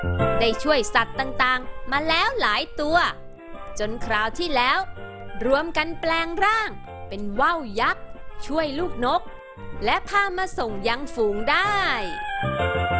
ได้ช่วยสัตว์ต่างๆมาแล้วหลายตัวจนคราวที่แล้วรวมกันแปลงร่างเป็นว่าวยักษ์ช่วยลูกนกและพามาส่งยังฝูงได้